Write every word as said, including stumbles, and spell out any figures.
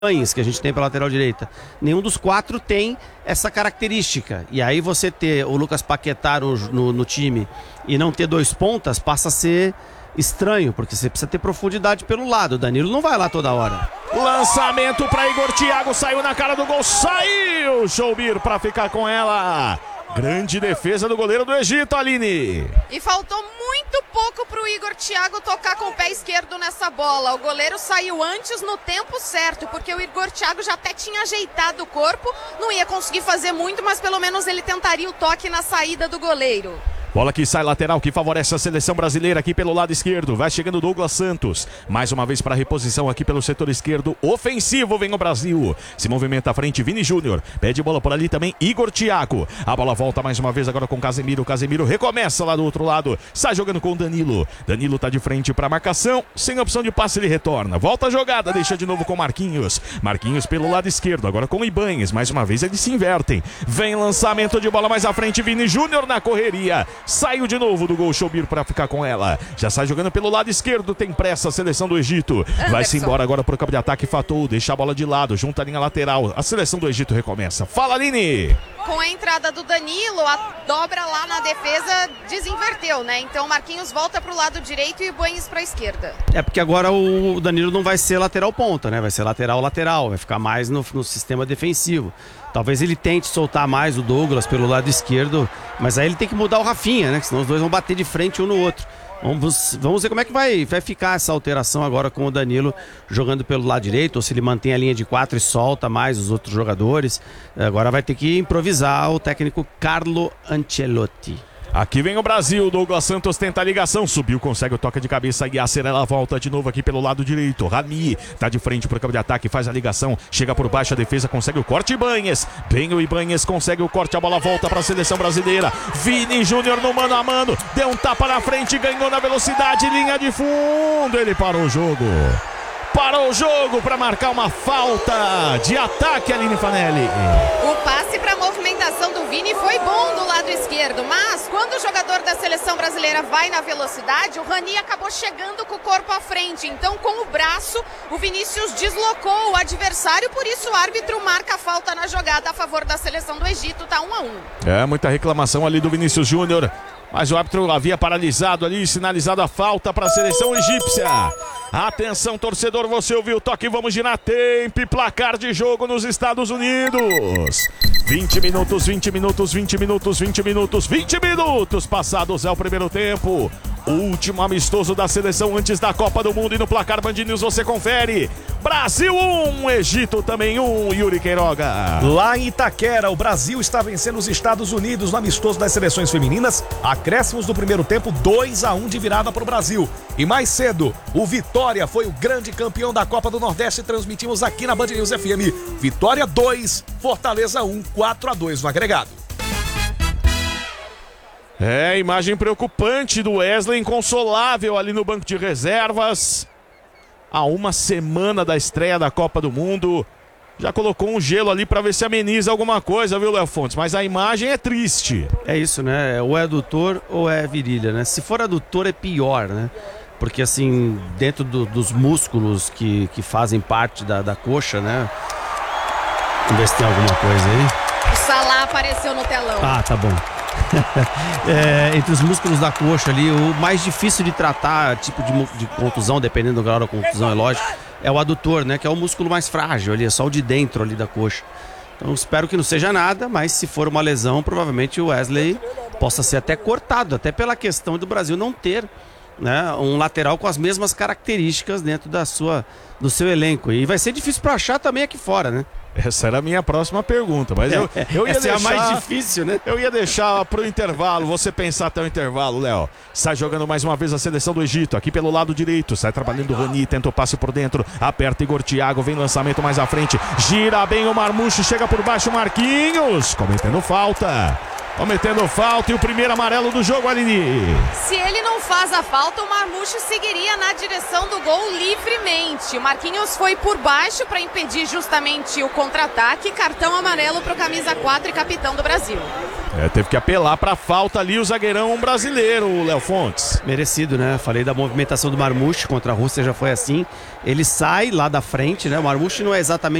que a gente tem pela lateral direita. Nenhum dos quatro tem essa característica. E aí você ter o Lucas Paquetá no, no, no time e não ter dois pontas passa a ser estranho, porque você precisa ter profundidade pelo lado. O Danilo não vai lá toda hora. Lançamento para Igor Thiago, saiu na cara do gol, saiu Choubir para ficar com ela. Grande defesa do goleiro do Egito, Aline. E faltou muito pouco para o Igor Thiago tocar com o pé esquerdo nessa bola. O goleiro saiu antes no tempo certo, porque o Igor Thiago já até tinha ajeitado o corpo. Não ia conseguir fazer muito, mas pelo menos ele tentaria o toque na saída do goleiro. Bola que sai lateral, que favorece a seleção brasileira aqui pelo lado esquerdo. Vai chegando Douglas Santos. Mais uma vez para reposição aqui pelo setor esquerdo. Ofensivo vem o Brasil. Se movimenta à frente Vini Júnior. Pede bola por ali também Igor Thiago. A bola volta mais uma vez agora com Casemiro. Casemiro recomeça lá do outro lado. Sai jogando com o Danilo. Danilo tá de frente para a marcação. Sem opção de passe ele retorna. Volta a jogada, deixa de novo com Marquinhos. Marquinhos pelo lado esquerdo. Agora com Ibanez. Mais uma vez eles se invertem. Vem lançamento de bola mais à frente. Vini Júnior na correria. Saiu de novo do gol Choubir para ficar com ela. Já sai jogando pelo lado esquerdo. Tem pressa a seleção do Egito. Vai-se embora agora para o campo de ataque. Fatou, deixa a bola de lado. Junta a linha lateral. A seleção do Egito recomeça. Fala, Aline! Com a entrada do Danilo, a dobra lá na defesa desinverteu, né? Então Marquinhos volta para o lado direito e Ibanez para a esquerda. É porque agora o Danilo não vai ser lateral ponta, né? Vai ser lateral-lateral. Vai ficar mais no, no sistema defensivo. Talvez ele tente soltar mais o Douglas pelo lado esquerdo, mas aí ele tem que mudar o Rafinha, né? Senão os dois vão bater de frente um no outro. Vamos, vamos ver como é que vai, vai ficar essa alteração agora com o Danilo jogando pelo lado direito, ou se ele mantém a linha de quatro e solta mais os outros jogadores. Agora vai ter que improvisar o técnico Carlo Ancelotti. Aqui vem o Brasil, Douglas Santos tenta a ligação, subiu, consegue o toque de cabeça e a ela volta de novo aqui pelo lado direito. Rami tá de frente pro campo de ataque, faz a ligação, chega por baixo a defesa, consegue o corte. Ibanez, bem o Ibanez, consegue o corte, a bola volta para a seleção brasileira. Vini Júnior no mano a mano, deu um tapa na frente, ganhou na velocidade, linha de fundo, ele parou o jogo. Parou o jogo para marcar uma falta de ataque, Aline Fanelli. O passe para a movimentação do Vini foi bom do lado esquerdo, mas quando o jogador da seleção brasileira vai na velocidade, o Rani acabou chegando com o corpo à frente. Então, com o braço, o Vinícius deslocou o adversário, por isso o árbitro marca a falta na jogada a favor da seleção do Egito, tá um a um. É, muita reclamação ali do Vinícius Júnior, mas o árbitro havia paralisado ali, sinalizado a falta para a seleção egípcia. Atenção, torcedor, você ouviu o toque, vamos girar tempo e placar de jogo nos Estados Unidos. vinte minutos, vinte minutos, vinte minutos, vinte minutos, vinte minutos passados é o primeiro tempo. Último amistoso da seleção antes da Copa do Mundo e no placar Band News você confere. Brasil um, Egito também um, Yuri Queiroga. Lá em Itaquera, o Brasil está vencendo os Estados Unidos no amistoso das seleções femininas. Acréscimos do primeiro tempo, dois a um de virada para o Brasil. E mais cedo, o Vitória foi o grande campeão da Copa do Nordeste. Transmitimos aqui na Band News F M. Vitória dois, Fortaleza um, quatro a dois no agregado. É, imagem preocupante do Wesley, inconsolável ali no banco de reservas. Há uma semana da estreia da Copa do Mundo. Já colocou um gelo ali para ver se ameniza alguma coisa, viu, Léo Fontes? Mas a imagem é triste. É isso, né? Ou é adutor ou é virilha, né? Se for adutor é pior, né? Porque assim, dentro do, dos músculos que, que fazem parte da, da coxa, né? Vamos ver se tem alguma coisa aí. O Salah apareceu no telão. Ah, tá bom. É, entre os músculos da coxa ali, o mais difícil de tratar, tipo de, de contusão, dependendo do grau da contusão, é lógico, é o adutor, né? Que é o músculo mais frágil ali, é só o de dentro ali da coxa. Então espero que não seja nada, mas se for uma lesão, provavelmente o Wesley possa ser até cortado, até pela questão do Brasil não ter, né, um lateral com as mesmas características dentro da sua, do seu elenco. E vai ser difícil para achar também aqui fora, né? Essa era a minha próxima pergunta, mas eu, eu ia Essa deixar... é a mais difícil, né? Eu ia deixar pro intervalo, você pensar até o intervalo, Léo. Sai jogando mais uma vez a seleção do Egito, aqui pelo lado direito, sai trabalhando o Rani, tenta o passe por dentro, aperta Igor Thiago, vem lançamento mais à frente, gira bem o Marmucho, chega por baixo Marquinhos, cometendo falta. Cometendo falta e o primeiro amarelo do jogo, Aline. Se ele não faz a falta, o Marmucho seguiria na direção do gol livremente. O Marquinhos foi por baixo para impedir justamente o contra-ataque. Cartão amarelo para o camisa quatro e capitão do Brasil. É, teve que apelar pra falta ali o zagueirão brasileiro, o Léo Fontes. Merecido, né? Falei da movimentação do Marmouche contra a Rússia, já foi assim. Ele sai lá da frente, né? O Marmouche não é exatamente